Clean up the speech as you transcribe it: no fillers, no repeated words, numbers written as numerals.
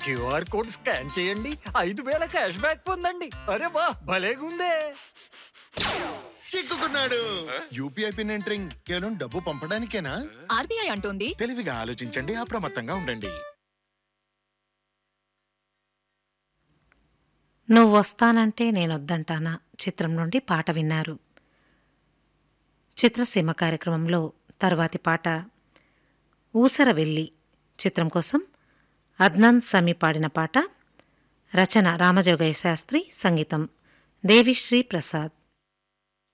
QR code scan చేయండి, 5,000 cash back పొందండి. అరే బా భలేగుందే. చిక్కుకున్నాడు. యూపీఐ పిన్ ఎంటరింగ్ కేవలం డబ్బు పంపడానికేనా? ఆర్బీఐ అంటోంది తెలివిగా ఆలోచించండి, అప్రమత్తంగా ఉండండి. నువ్వు వస్తానంటే నేనొద్దంటానా చిత్రం నుండి పాట విన్నారు. చిత్రసీమ కార్యక్రమంలో తర్వాతి పాట ఊసరవెల్లి చిత్రం కోసం అద్నాన్ సమీ పాడిన పాట. రచన రామజోగయ్య శాస్త్రి, సంగీతం దేవిశ్రీ ప్రసాద్.